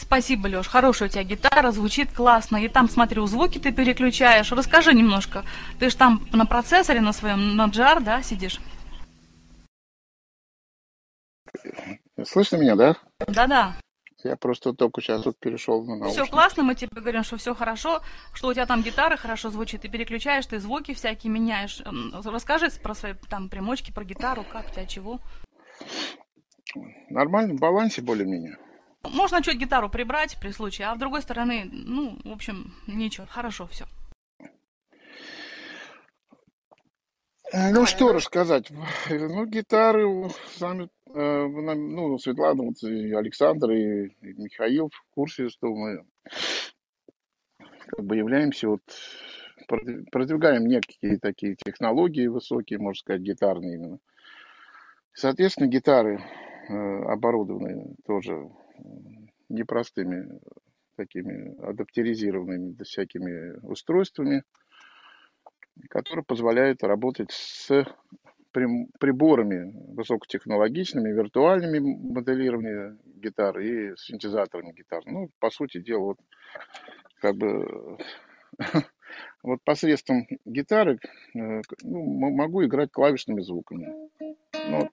Спасибо, Лёш. Хорошая у тебя гитара, звучит классно. И там, смотрю, звуки ты переключаешь. Расскажи немножко. Ты же там на процессоре на своем, на Джар, да, сидишь? Слышно меня, да? Да-да. Я просто только сейчас тут перешел на Все наушники. классно, мы тебе говорим, что все хорошо, что у тебя там гитара хорошо звучит, ты переключаешь, ты звуки всякие меняешь. Расскажи про свои там примочки, про гитару, как у тебя чего. Нормально, в балансе более-менее. Можно чуть гитару прибрать при случае, а с другой стороны, ну, в общем, ничего, хорошо все. Ну, Говори. что рассказать? Ну, гитары сами, ну, Светлана, вот, и Александр, и Михаил в курсе, что мы как бы являемся, вот, продвигаем некие такие технологии высокие, можно сказать, гитарные именно. Соответственно, гитары оборудованы тоже непростыми такими адаптеризированными всякими устройствами, которые позволяют работать с приборами высокотехнологичными, виртуальными моделированием гитар и синтезаторами гитар. Ну, по сути дела, вот как бы вот посредством гитары ну, могу играть клавишными звуками. Ну,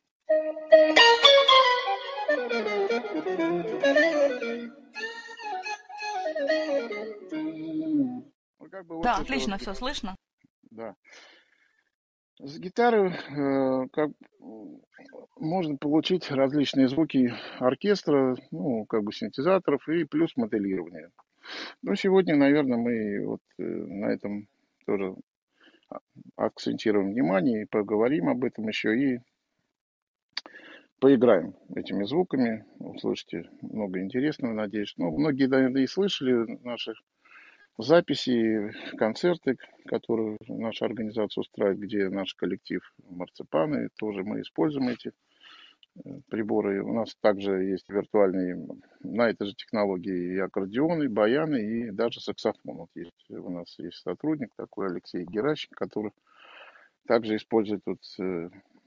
ну, как бы вот Да, это вот, отлично, все слышно. да. С гитары как можно получить различные звуки оркестра, ну, как бы синтезаторов и плюс моделирование. Ну, сегодня, наверное, мы вот на этом тоже акцентируем внимание и поговорим об этом еще и поиграем этими звуками. Услышите много интересного, надеюсь. Ну, многие, наверное, и слышали наши записи, концерты, которые наша организация устраивает, где наш коллектив марципаны, тоже мы используем эти приборы. У нас также есть виртуальные, на этой же технологии и аккордеоны, и баяны, и даже саксофон. Вот есть, у нас есть сотрудник такой, Алексей Геращенко, который также использует вот,